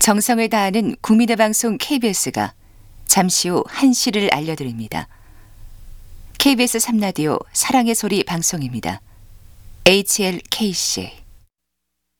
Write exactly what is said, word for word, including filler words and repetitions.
정성을 다하는 국민의 방송 케이비에스가 잠시 후 한 시를 알려드립니다. 케이비에스 삼 라디오 사랑의 소리 방송입니다. 에이치엘케이씨